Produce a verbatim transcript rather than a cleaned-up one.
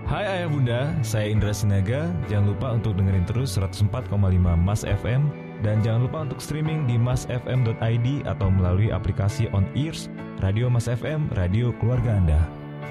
Hai Ayah Bunda, saya Indra Sinaga. Jangan lupa untuk dengerin terus seratus empat koma lima Mas F M. Dan jangan lupa untuk streaming di mas f m dot i d atau melalui aplikasi On Ears, Radio Mas F M, radio keluarga Anda.